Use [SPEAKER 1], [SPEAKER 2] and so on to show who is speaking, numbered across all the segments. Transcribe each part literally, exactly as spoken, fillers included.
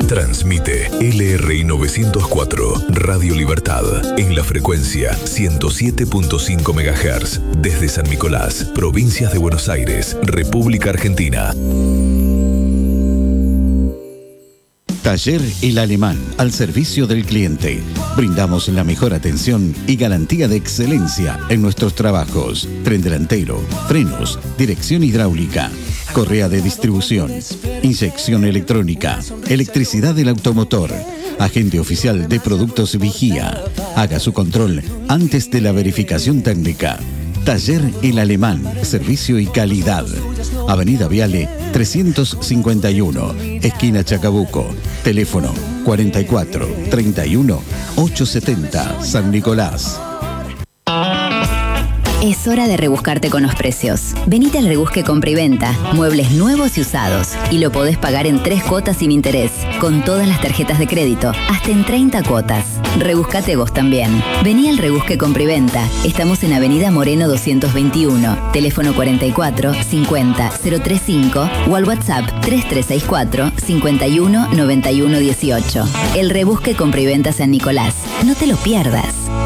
[SPEAKER 1] Transmite L R I novecientos cuatro, Radio Libertad, en la frecuencia ciento siete punto cinco megahertz, desde San Nicolás, provincias de Buenos Aires, República Argentina.
[SPEAKER 2] Taller El Alemán, al servicio del cliente. Brindamos la mejor atención y garantía de excelencia en nuestros trabajos. Tren delantero, frenos, dirección hidráulica, correa de distribución, inyección electrónica, electricidad del automotor, agente oficial de productos Vigía. Haga su control antes de la verificación técnica. Taller El Alemán, servicio y calidad. Avenida Viale trescientos cincuenta y uno, esquina Chacabuco. Teléfono cuarenta y cuatro, treinta y uno, ochocientos setenta, San Nicolás.
[SPEAKER 3] Es hora de rebuscarte con los precios. Venite al Rebusque Compra y Venta. Muebles nuevos y usados. Y lo podés pagar en tres cuotas sin interés. Con todas las tarjetas de crédito. Hasta en treinta cuotas. Rebuscate vos también. Vení al Rebusque Compra y Venta. Estamos en Avenida Moreno doscientos veintiuno. Teléfono cuarenta y cuatro, cincuenta, cero treinta y cinco. O al WhatsApp tres tres seis cuatro, cincuenta y uno, noventa y uno dieciocho. El Rebusque Compra y Venta San Nicolás. No te lo pierdas.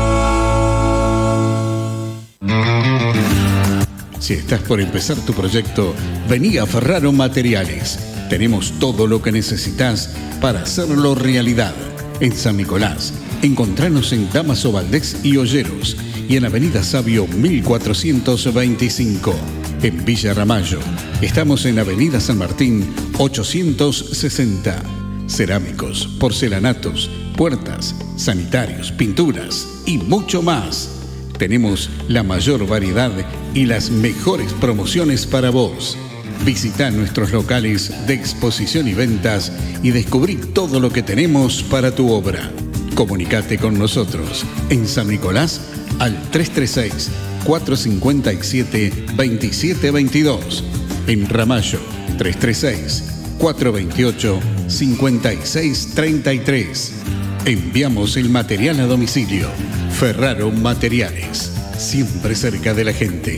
[SPEAKER 2] Si estás por empezar tu proyecto, vení a Ferraro Materiales. Tenemos todo lo que necesitas para hacerlo realidad. En San Nicolás, encontranos en Damaso Valdés y Olleros y en Avenida Sabio mil cuatrocientos veinticinco. En Villa Ramallo, estamos en Avenida San Martín ochocientos sesenta. Cerámicos, porcelanatos, puertas, sanitarios, pinturas y mucho más. Tenemos la mayor variedad y las mejores promociones para vos. Visita nuestros locales de exposición y ventas y descubrí todo lo que tenemos para tu obra. Comunicate con nosotros en San Nicolás al tres tres seis, cuatro cinco siete, dos siete dos dos. En Ramallo tres tres seis, cuatro dos ocho, cinco seis tres tres. Enviamos el material a domicilio. Ferraro Materiales, siempre cerca de la gente.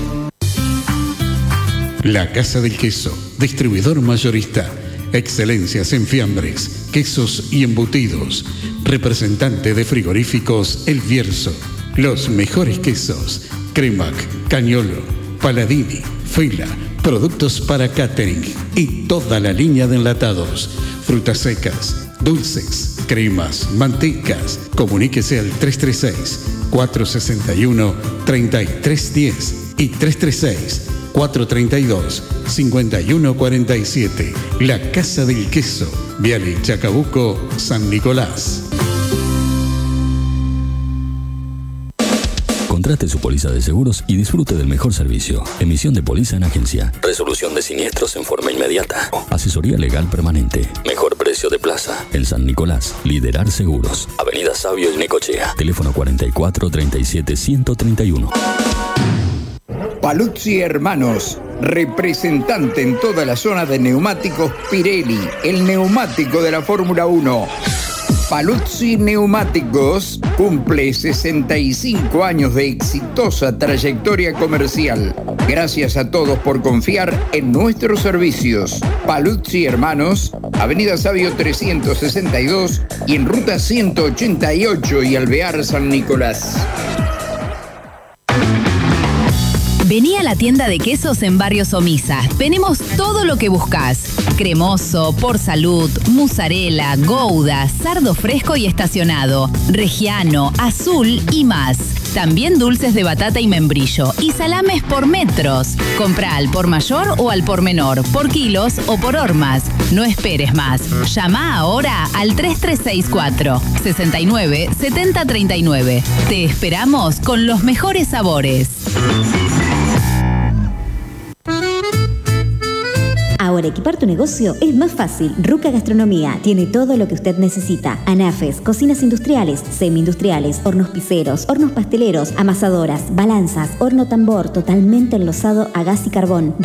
[SPEAKER 2] La Casa del Queso, distribuidor mayorista. Excelencias en fiambres, quesos y embutidos. Representante de frigoríficos El Bierzo. Los mejores quesos. Cremac, Cañolo, Paladini, Fila. Productos para catering y toda la línea de enlatados. Frutas secas, dulces, cremas, mantecas. Comuníquese al tres tres seis, cuatro seis uno, tres tres uno cero y tres tres seis, cuatro tres dos, cinco uno cuatro siete. La Casa del Queso, Viale Chacabuco, San Nicolás.
[SPEAKER 4] Contrate su póliza de seguros y disfrute del mejor servicio. Emisión de póliza en agencia. Resolución de siniestros en forma inmediata. Asesoría legal permanente. Mejor precio de plaza. En San Nicolás. Liderar Seguros. Avenida Sabio y Necochea. Teléfono cuarenta y cuatro, treinta y siete, ciento treinta y uno.
[SPEAKER 5] Paluzzi Hermanos, representante en toda la zona de neumáticos Pirelli, el neumático de la Fórmula uno. Paluzzi Neumáticos cumple sesenta y cinco años de exitosa trayectoria comercial. Gracias a todos por confiar en nuestros servicios. Paluzzi Hermanos, Avenida Sabio trescientos sesenta y dos y en Ruta ciento ochenta y ocho y Alvear San Nicolás.
[SPEAKER 3] Vení a la tienda de quesos en Barrio Somisa. Tenemos todo lo que buscas. Cremoso, por salud, mozzarella, gouda, sardo fresco y estacionado, reggiano, azul y más. También dulces de batata y membrillo y salames por metros. Compra al por mayor o al por menor, por kilos o por hormas. No esperes más. Llama ahora al tres tres seis cuatro, sesenta y nueve, setenta treinta y nueve. Te esperamos con los mejores sabores.
[SPEAKER 6] Ahora equipar tu negocio es más fácil. Ruca Gastronomía tiene todo lo que usted necesita. Anafes, cocinas industriales, semi-industriales, hornos piceros, hornos pasteleros, amasadoras, balanzas, horno tambor totalmente enlosado a gas y carbón.